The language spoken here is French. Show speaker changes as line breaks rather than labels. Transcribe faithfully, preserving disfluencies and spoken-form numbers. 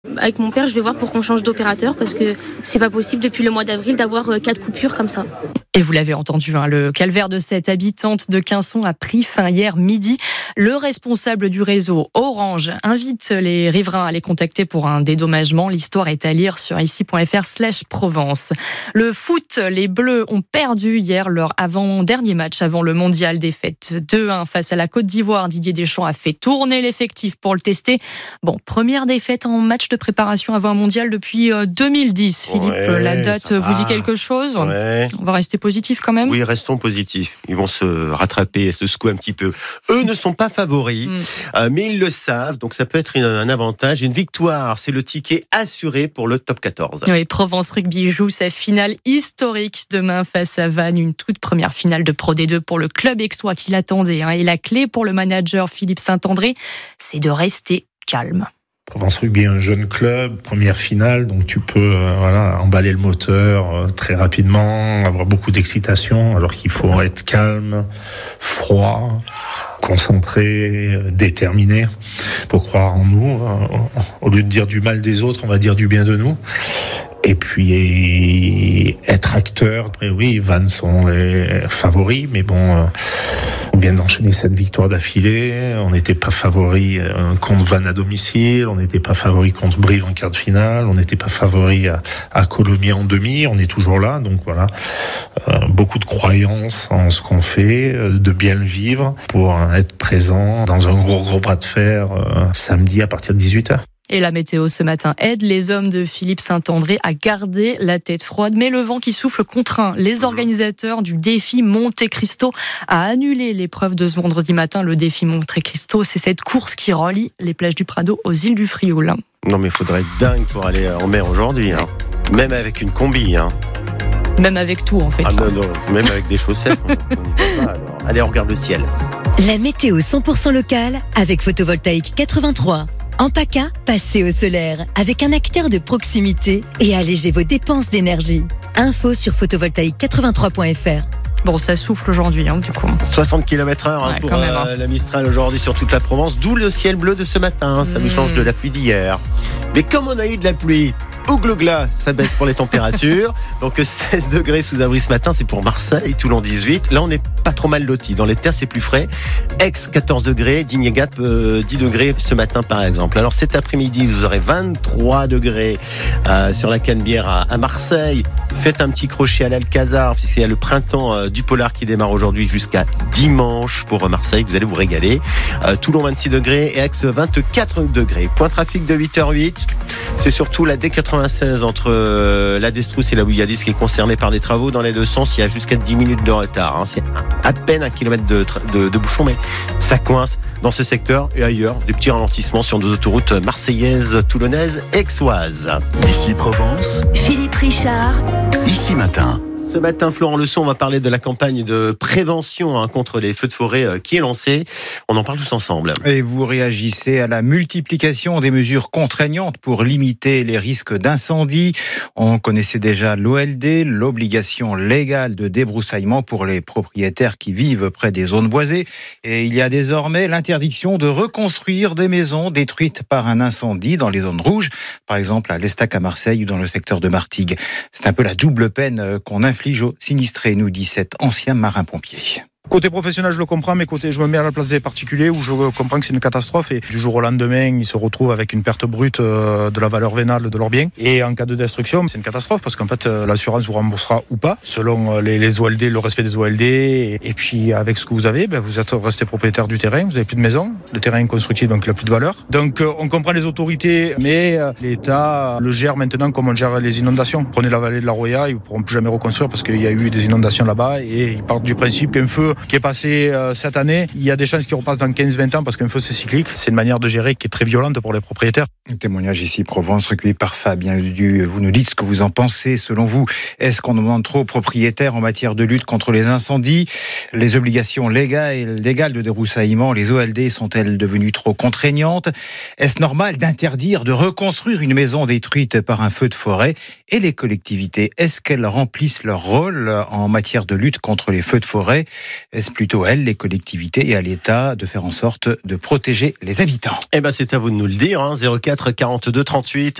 Avec mon père, je vais voir pour qu'on change d'opérateur parce que c'est pas possible depuis le mois d'avril d'avoir quatre coupures comme ça.
Et vous l'avez entendu, hein, le calvaire de cette habitante de Quinçon a pris fin hier midi. Le responsable du réseau Orange invite les riverains à les contacter pour un dédommagement. L'histoire est à lire sur ici.fr slash Provence. Le foot, les Bleus ont perdu hier leur avant-dernier match avant le mondial. Défaite deux un face à la Côte d'Ivoire. Didier Deschamps a fait tourner l'effectif pour le tester. Bon, première défaite en match de préparation avant un mondial depuis deux mille dix. Philippe, ouais, la date vous dit quelque chose ? Ouais. On va rester positif quand même ?
Oui, restons positifs. Ils vont se rattraper et se secouer un petit peu. Eux ne sont pas favoris, mm. euh, mais ils le savent, donc ça peut être une, un avantage. Une victoire, c'est le ticket assuré pour le top quatorze.
Oui, Provence Rugby joue sa finale historique demain face à Vannes. Une toute première finale de Pro D deux pour le club aixois qui l'attendait. Hein. Et la clé pour le manager Philippe Saint-André, c'est de rester calme.
Provence Rugby est un jeune club, première finale, donc tu peux euh, voilà, emballer le moteur euh, très rapidement, avoir beaucoup d'excitation, alors qu'il faut être calme, froid, concentré, déterminé, pour croire en nous. Euh, au lieu de dire du mal des autres, on va dire du bien de nous. Et puis être acteur. Après, oui, Vannes sont les favoris, mais bon, euh, on vient d'enchaîner cette victoire d'affilée. On n'était pas favoris euh, contre Vannes à domicile, on n'était pas favoris contre Brive en quart de finale, on n'était pas favoris à, à Colomiers en demi. On est toujours là, donc voilà, euh, beaucoup de croyance en ce qu'on fait, euh, de bien le vivre pour euh, être présent dans un gros gros bras de fer euh, samedi à partir de dix-huit heures.
Et la météo ce matin aide les hommes de Philippe Saint-André à garder la tête froide. Mais le vent qui souffle contraint les organisateurs du défi Monte Cristo à annuler l'épreuve de ce vendredi matin. Le défi Monte Cristo, c'est cette course qui relie les plages du Prado aux îles du Frioul.
Non mais il faudrait être dingue pour aller en mer aujourd'hui, hein. Même avec une combi. Hein.
Même avec tout en fait.
Ah non, non, même avec des chaussettes. on, on y va pas, alors. Allez, on regarde le ciel.
La météo cent pour cent locale avec Photovoltaïque quatre-vingt-trois. En PACA, passez au solaire avec un acteur de proximité et allégez vos dépenses d'énergie. Info sur photovoltaïque quatre-vingt-trois point f r.
Bon, ça souffle aujourd'hui, hein, du coup.
soixante kilomètres heure hein, ouais, pour même, hein. euh, la Mistral aujourd'hui sur toute la Provence, d'où le ciel bleu de ce matin. Ça mmh. nous change de la pluie d'hier. Mais comme on a eu de la pluie, au glogla, ça baisse pour les températures. Donc seize degrés sous abri ce matin, c'est pour Marseille, Toulon dix-huit. Là, on n'est pas trop mal lotis. Dans les terres, c'est plus frais. Aix, quatorze degrés. Digne-Gap, euh, dix degrés ce matin, par exemple. Alors cet après-midi, vous aurez vingt-trois degrés euh, sur la Canebière à, à Marseille. Faites un petit crochet à l'Alcazar, puisqu'il y a le printemps euh, du Polar qui démarre aujourd'hui jusqu'à dimanche pour Marseille. Vous allez vous régaler. Euh, Toulon, vingt-six degrés et Aix, vingt-quatre degrés. Point trafic de huit heures huit. C'est surtout la D quatre-vingt-seize entre euh, la Destrousse et la Bouilladis qui est concernée par des travaux dans les deux sens. Il y a jusqu'à dix minutes de retard. Hein. C'est à peine un kilomètre de, de, de bouchon, mais ça coince dans ce secteur et ailleurs. Des petits ralentissements sur nos autoroutes marseillaises, toulonnaises, aixoises.
Ici Provence.
Philippe Richard.
Ici Matin.
Ce matin, Florent Leçon, on va parler de la campagne de prévention hein, contre les feux de forêt euh, qui est lancée. On en parle tous ensemble.
Et vous réagissez à la multiplication des mesures contraignantes pour limiter les risques d'incendie. On connaissait déjà l'O L D, l'obligation légale de débroussaillement pour les propriétaires qui vivent près des zones boisées. Et il y a désormais l'interdiction de reconstruire des maisons détruites par un incendie dans les zones rouges, par exemple à l'Estac à Marseille ou dans le secteur de Martigues. C'est un peu la double peine qu'on inflige aux sinistrés, nous dit cet ancien marin-pompier.
Côté professionnel, je le comprends, mais côté, je me mets à la place des particuliers où je comprends que c'est une catastrophe et du jour au lendemain, ils se retrouvent avec une perte brute de la valeur vénale de leurs biens. Et en cas de destruction, c'est une catastrophe parce qu'en fait, l'assurance vous remboursera ou pas selon les, les O L D, le respect des O L D. Et, et puis, avec ce que vous avez, ben, vous êtes resté propriétaire du terrain, vous n'avez plus de maison, le terrain est constructible, donc il n'a plus de valeur. Donc, on comprend les autorités, mais l'État le gère maintenant comme on gère les inondations. Prenez la vallée de la Roya, ils ne pourront plus jamais reconstruire parce qu'il y a eu des inondations là-bas et ils partent du principe qu'un feu qui est passé euh, cette année, il y a des chances qu'il repasse dans quinze vingt ans parce qu'un feu c'est cyclique. C'est une manière de gérer qui est très violente pour les propriétaires.
Un témoignage ici Provence recueilli par Fabien Ledu. Vous nous dites ce que vous en pensez. Selon vous, est-ce qu'on demande trop aux propriétaires en matière de lutte contre les incendies ? Les obligations légales, légales de débroussaillement, les O L D sont-elles devenues trop contraignantes ? Est-ce normal d'interdire de reconstruire une maison détruite par un feu de forêt ? Et les collectivités, est-ce qu'elles remplissent leur rôle en matière de lutte contre les feux de forêt ? Est-ce plutôt à elles, les collectivités et à l'État de faire en sorte de protéger les habitants?
Eh ben, c'est à vous de nous le dire, hein, zéro quatre quarante-deux trente-huit